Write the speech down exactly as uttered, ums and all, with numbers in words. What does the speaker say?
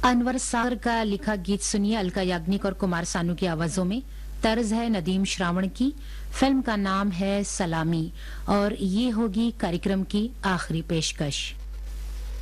अनवर सागर का लिखा गीत सुनिए अलका याग्निक और कुमार सानू की आवाजों में। तर्ज है नदीम श्रावण की। फिल्म का नाम है सलामी और ये होगी कार्यक्रम की आखिरी पेशकश।